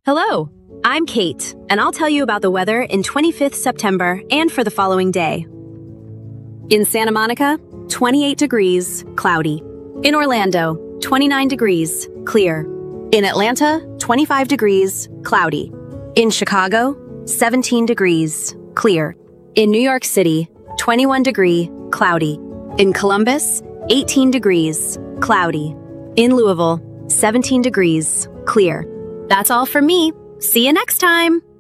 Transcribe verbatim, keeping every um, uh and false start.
Hello, I'm Kate, and I'll tell you about the weather in twenty-fifth September and for the following day. In Santa Monica, twenty-eight degrees, cloudy. In Orlando, twenty-nine degrees, clear. In Atlanta, twenty-five degrees, cloudy. In Chicago, seventeen degrees, clear. In New York City, twenty-one degree, cloudy. In Columbus, eighteen degrees, cloudy. In Louisville, seventeen degrees, clear. That's all from me. See you next time.